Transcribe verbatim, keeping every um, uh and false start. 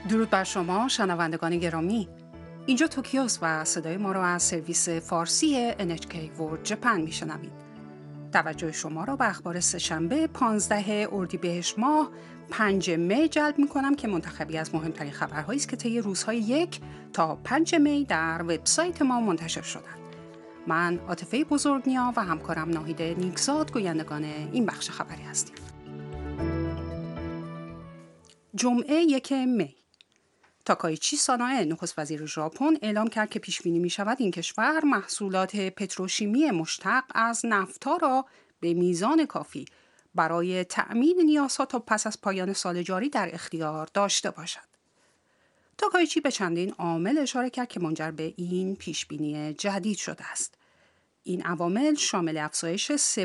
درود بر شما شنوندگان گرامی. اینجا توکیوس و صدای ما را از سرویس فارسی ان اچ کی ورلد جپن میشنوید. توجه شما را به اخبار سه‌شنبه پانزده اردیبهشت ماه پنج می جلب می‌کنم که منتخبی از مهمترین خبرهایی است که طی روزهای یک تا پنج می در وبسایت ما منتشر شدند. من عاطفه بزرگنیا و همکارم ناهید نیکزاد گویندگان این بخش خبری هستیم. جمعه یک می، تاکایچی سانائه نخست وزیر ژاپن اعلام کرد که پیش بینی می شود این کشور محصولات پتروشیمی مشتق از نفتا را به میزان کافی برای تأمین نیازها تا پس از پایان سال جاری در اختیار داشته باشد. تاکایچی به چندین عامل اشاره کرد که منجر به این پیش بینی جدید شده است. این عوامل شامل افزایش